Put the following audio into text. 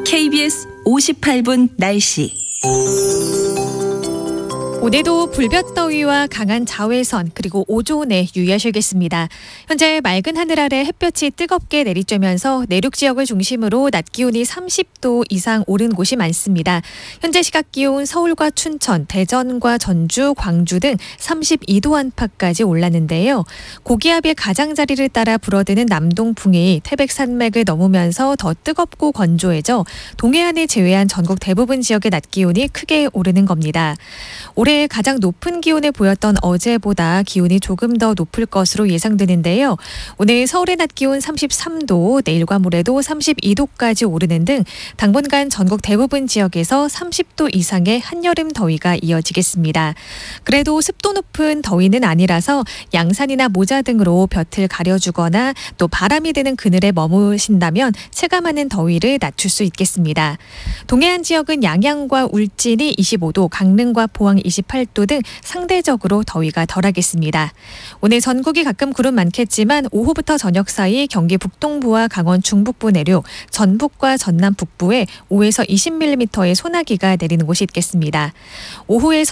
KBS 58분 날씨. 오늘도 불볕더위와 강한 자외선 그리고 오존에 유의하셔야겠습니다. 현재 맑은 하늘 아래 햇볕이 뜨겁게 내리쬐면서 내륙 지역을 중심으로 낮 기온이 30도 이상 오른 곳이 많습니다. 현재 시각 기온 서울과 춘천, 대전과 전주, 광주 등 32도 안팎까지 올랐는데요. 고기압의 가장자리를 따라 불어드는 남동풍이 태백산맥을 넘으면서 더 뜨겁고 건조해져 동해안을 제외한 전국 대부분 지역의 낮 기온이 크게 오르는 겁니다. 올해 가장 높은 기온을 보였던 어제보다 기온이 조금 더 높을 것으로 예상되는데요. 오늘 서울의 낮 기온 33도, 내일과 모레도 32도까지 오르는 등 당분간 전국 대부분 지역에서 30도 이상의 한여름 더위가 이어지겠습니다. 그래도 습도 높은 더위는 아니라서 양산이나 모자 등으로 볕을 가려주거나 또 바람이 드는 그늘에 머무신다면 체감하는 더위를 낮출 수 있겠습니다. 동해안 지역은 양양과 울진이 25도, 강릉과 포항 28도 등 상대적으로 더위가 덜하겠습니다. 오늘 전국이 가끔 구름 많겠지만 오후부터 저녁 사이 경기 북동부와 강원 중북부 내륙, 전북과 전남 북부에 5에서 20mm의 소나기가 내리는 곳이 있겠습니다. 오후에